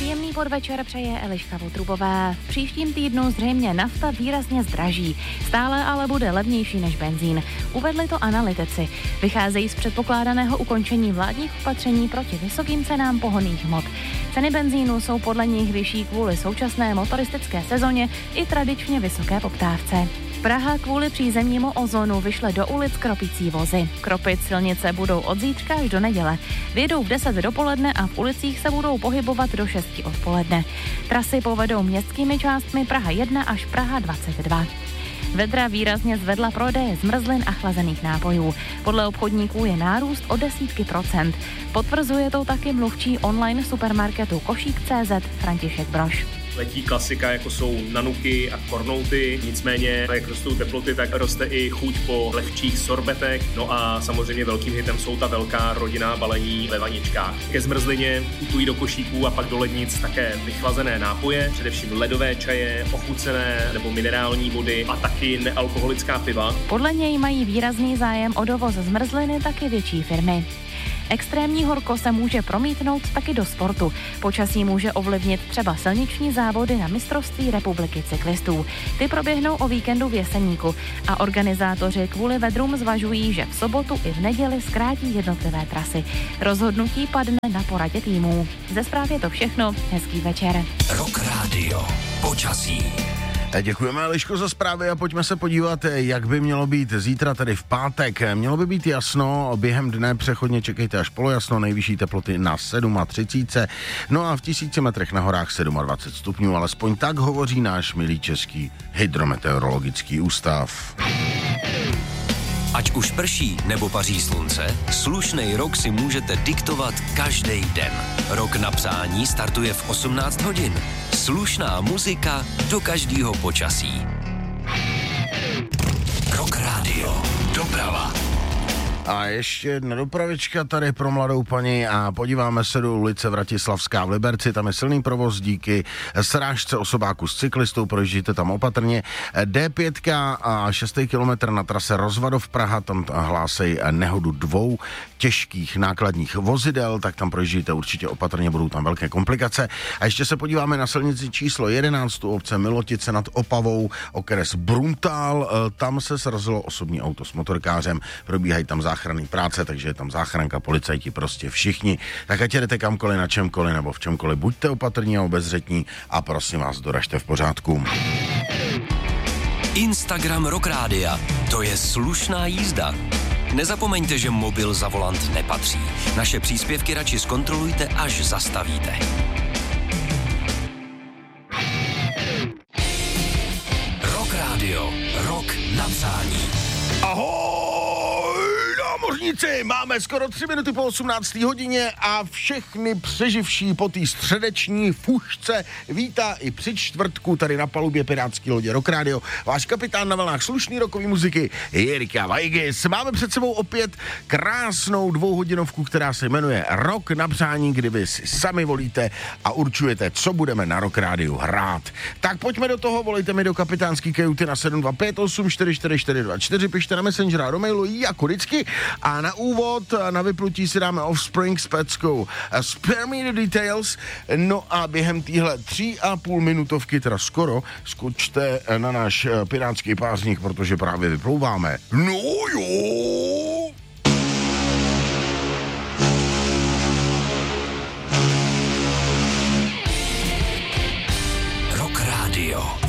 Příjemný podvečer přeje Eliška Votrubová. V příštím týdnu zřejmě nafta výrazně zdraží. Stále ale bude levnější než benzín. Uvedli to analytici. Vycházejí z předpokládaného ukončení vládních opatření proti vysokým cenám pohonných hmot. Ceny benzínu jsou podle nich vyšší kvůli současné motoristické sezóně i tradičně vysoké poptávce. Praha kvůli přízemnímu ozonu vyšle do ulic kropící vozy. Kropit silnice budou od zítřka až do neděle. Vyjedou v 10 dopoledne a v ulicích se budou pohybovat do 6 odpoledne. Trasy povedou městskými částmi Praha 1 až Praha 22. Vedra výrazně zvedla prodeje zmrzlin a chlazených nápojů. Podle obchodníků je nárůst o desítky procent. Potvrzuje to taky mluvčí online supermarketu Košík.cz František Brož. Letí klasika, jako jsou nanuky a kornouty, nicméně, jak rostou teploty, tak roste i chuť po lehčích sorbetech, no a samozřejmě velkým hitem jsou ta velká rodinná balení ve vaničkách. Ke zmrzlině putují do košíků a pak do lednic také vychlazené nápoje, především ledové čaje, ochucené nebo minerální vody a taky nealkoholická piva. Podle něj mají výrazný zájem o dovoz zmrzliny taky větší firmy. Extrémní horko se může promítnout taky do sportu. Počasí může ovlivnit třeba silniční závody na mistrovství republiky cyklistů. Ty proběhnou o víkendu v Jeseníku a organizátoři kvůli vedrům zvažují, že v sobotu i v neděli zkrátí jednotlivé trasy. Rozhodnutí padne na poradě týmů. Ze zpráv je to všechno. Hezký večer. Rock Radio. Počasí. Děkujeme, Eliško, za zprávy a pojďme se podívat, jak by mělo být zítra, tedy v pátek. Mělo by být jasno, během dne přechodně čekejte až polojasno, nejvyšší teploty na 37, no a v 1000 metrech na horách 27 stupňů, alespoň tak hovoří náš milý český hydrometeorologický ústav. Ať už prší nebo paří slunce, slušnej rok si můžete diktovat každý den. Rok na psání startuje v 18 hodin. Slušná muzika do každého počasí. Rock Radio. Doprava. A ještě jedna dopravička tady pro mladou paní a podíváme se do ulice Vratislavská v Liberci, tam je silný provoz díky srážce osobáku s cyklistou, projíždíte tam opatrně. D5 a 6. kilometr na trase Rozvadov Praha, tam hlásej nehodu 2 těžkých nákladních vozidel, tak tam projíždíte určitě opatrně, budou tam velké komplikace. A ještě se podíváme na silnici číslo 11 obce Milotice nad Opavou, okres Bruntál, tam se srazilo osobní auto s motorkářem, probíhají tam záchranné práce, takže je tam záchranka, policajti, prostě všichni. Tak ať jdete kamkoliv, na čemkoliv nebo v čemkoliv, buďte opatrní a obezřetní a prosím vás, doražte v pořádku. Instagram Rock Rádia. To je slušná jízda. Nezapomeňte, že mobil za volant nepatří. Naše příspěvky radši zkontrolujte, až zastavíte. Rock Radio. Rock na přání. Ahoj, námořníci, máme skoro 3 minuty po 18. hodině a všechny přeživší po té středeční fušce vítá i při čtvrtku tady na palubě pirátský lodě Rock Radio. Váš kapitán na vlnách slušný rokový muziky Jirka Vajgis. Máme před sebou opět krásnou 2hodinovku, která se jmenuje Rock na přání, kdy vy si sami volíte a určujete, co budeme na Rock Radio hrát. Tak pojďme do toho, volejte mi do kapitánský kajuty na 725 444 pište na Messengera, do mailu jako vždycky a na úvod, na vyplutí si dáme Offspring s peckou Spare Me the Details, no a během téhle 3,5 minutovky, teda skoro, skočte na náš pirátský pásník, protože právě vyplouváme. No jo! Rock Radio.